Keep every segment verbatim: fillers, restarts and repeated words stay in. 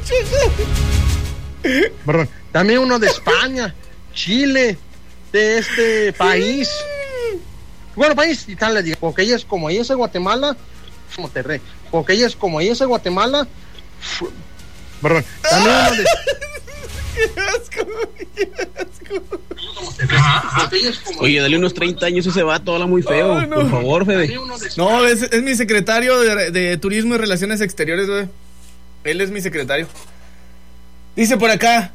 Perdón. También uno de España, Chile, de este país. Bueno, país y tal, le digo, porque ella es como ella es de Guatemala, Monterrey. Porque ella es como ella es de Guatemala. Perdón. También uno de. ¡Qué asco! ¡Qué asco! Ajá, Oye, dale unos treinta años a ese vato, habla muy feo. Ay, no. Por favor, Fede. No, es, es mi secretario de, de Turismo y Relaciones Exteriores, güey. Él es mi secretario. Dice por acá,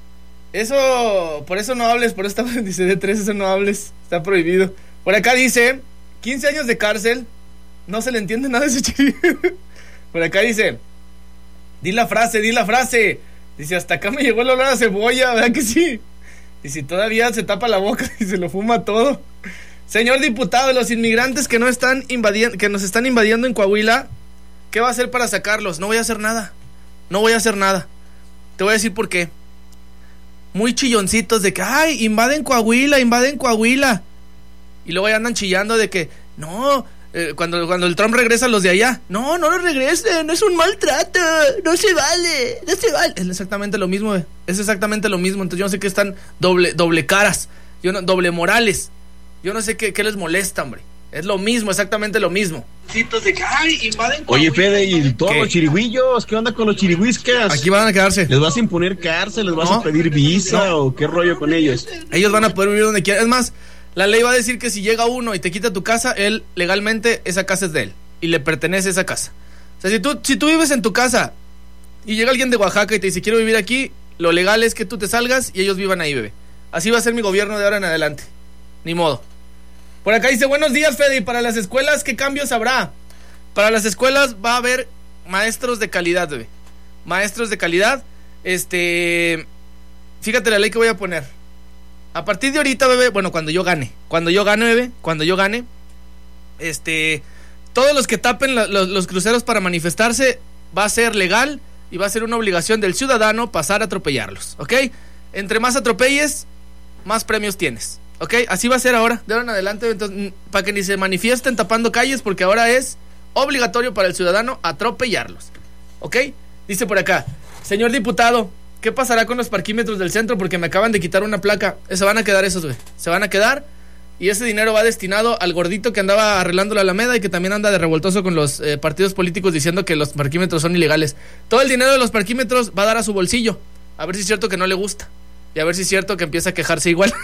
eso, por eso no hables, por eso está, dice de tres, eso no hables, está prohibido. Por acá dice, quince años de cárcel, no se le entiende nada de ese chiri. Por acá dice, di la frase, di la frase. Dice, hasta acá me llegó el olor a cebolla, ¿verdad que sí? Dice, todavía se tapa la boca y se lo fuma todo. Señor diputado, los inmigrantes que no están invadiendo, que nos están invadiendo en Coahuila, ¿qué va a hacer para sacarlos? No voy a hacer nada, no voy a hacer nada. Te voy a decir por qué. Muy chilloncitos de que, ay, invaden Coahuila, invaden Coahuila. Y luego ya andan chillando de que, no, eh, cuando, cuando el Trump regresa a los de allá, no, no los regresen, es un maltrato, no se vale, no se vale. Es exactamente lo mismo, eh. es exactamente lo mismo. Entonces yo no sé qué están doble, doble caras, yo no, doble morales. Yo no sé qué, qué les molesta, hombre. Es lo mismo, exactamente lo mismo. Oye, Fede, ¿y todos ¿Qué? los chirigüillos? ¿Qué onda con los chirigüiscas? Aquí van a quedarse. ¿Les vas a imponer cárcel? ¿Les vas No. a pedir visa? No. ¿O qué rollo con ellos? Ellos van a poder vivir donde quieran. Es más, la ley va a decir que si llega uno y te quita tu casa, él legalmente esa casa es de él y le pertenece esa casa. O sea, si tú, si tú vives en tu casa y llega alguien de Oaxaca y te dice quiero vivir aquí, lo legal es que tú te salgas y ellos vivan ahí, bebé. Así va a ser mi gobierno de ahora en adelante. Ni modo. Por acá dice, buenos días, Fede, y para las escuelas, ¿qué cambios habrá? Para las escuelas va a haber maestros de calidad, bebé. Maestros de calidad. Este, fíjate la ley que voy a poner. A partir de ahorita, bebé, bueno, cuando yo gane, cuando yo gane, bebé, cuando yo gane, este, todos los que tapen la, los, los cruceros para manifestarse, va a ser legal y va a ser una obligación del ciudadano pasar a atropellarlos, ¿ok? Entre más atropelles, más premios tienes. Ok, así va a ser ahora, de ahora en adelante, entonces, para que ni se manifiesten tapando calles, porque ahora es obligatorio para el ciudadano atropellarlos. Ok, dice por acá, señor diputado, ¿qué pasará con los parquímetros del centro? Porque me acaban de quitar una placa. Se van a quedar esos, güey, se van a quedar. Y ese dinero va destinado al gordito que andaba arreglando la Alameda y que también anda de revoltoso con los eh, partidos políticos diciendo que los parquímetros son ilegales. Todo el dinero de los parquímetros va a dar a su bolsillo. A ver si es cierto que no le gusta. Y a ver si es cierto que empieza a quejarse igual.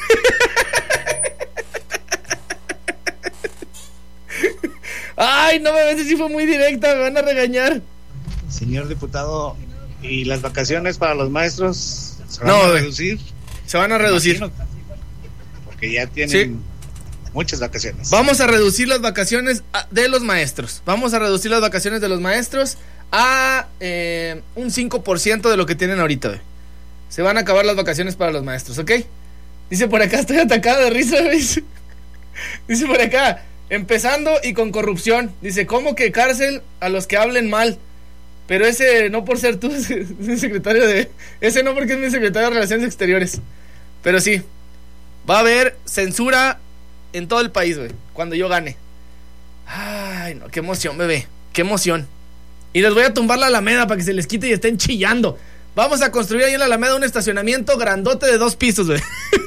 Ay, no me ves, si fue muy directa, me van a regañar. Señor diputado, ¿y las vacaciones para los maestros se van No, a güey. reducir? Se van a reducir. Imagino, porque ya tienen Sí. muchas vacaciones. Vamos a reducir las vacaciones de los maestros. Vamos a reducir las vacaciones de los maestros a eh, un cinco por ciento de lo que tienen ahorita, güey. Se van a acabar las vacaciones para los maestros, ¿ok? Dice por acá, estoy atacada de risa, güey. Dice por acá, empezando y con corrupción. Dice, ¿cómo que cárcel a los que hablen mal? Pero ese no por ser tú, ese, ese secretario de... Ese no porque es mi secretario de Relaciones Exteriores. Pero sí, va a haber censura en todo el país, güey, cuando yo gane. Ay, no, qué emoción, bebé, qué emoción. Y les voy a tumbar la Alameda para que se les quite y estén chillando. Vamos a construir ahí en la Alameda un estacionamiento grandote de dos pisos, güey.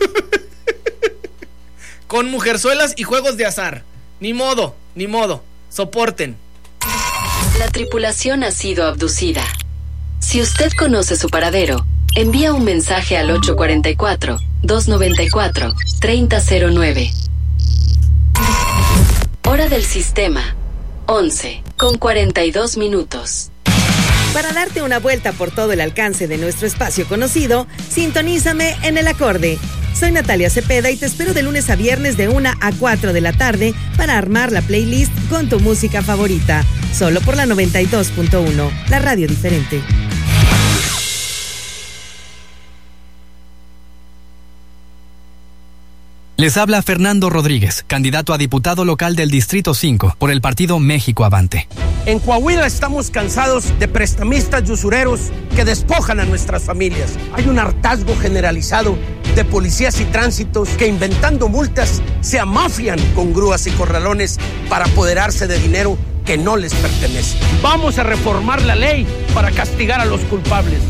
Con mujerzuelas y juegos de azar. Ni modo, ni modo. Soporten. La tripulación ha sido abducida. Si usted conoce su paradero, envía un mensaje al ocho cuatro cuatro, dos nueve cuatro, tres cero cero nueve. Hora del sistema, once con cuarenta y dos minutos. Para darte una vuelta por todo el alcance de nuestro espacio conocido, sintonízame en El Acorde. Soy Natalia Cepeda y te espero de lunes a viernes de una a cuatro de la tarde para armar la playlist con tu música favorita. Solo por la noventa y dos punto uno, la radio diferente. Les habla Fernando Rodríguez, candidato a diputado local del Distrito cinco por el partido México Avante. En Coahuila estamos cansados de prestamistas y usureros que despojan a nuestras familias. Hay un hartazgo generalizado de policías y tránsitos que, inventando multas, se amafian con grúas y corralones para apoderarse de dinero que no les pertenece. Vamos a reformar la ley para castigar a los culpables.